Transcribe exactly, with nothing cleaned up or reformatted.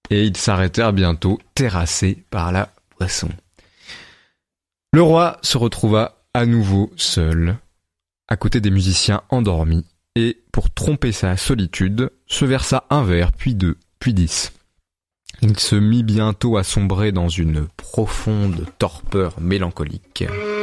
et ils s'arrêtèrent bientôt, terrassés par la boisson. Le roi se retrouva à nouveau seul, à côté des musiciens endormis, et, pour tromper sa solitude, se versa un verre, puis deux, puis dix. Il se mit bientôt à sombrer dans une profonde torpeur mélancolique.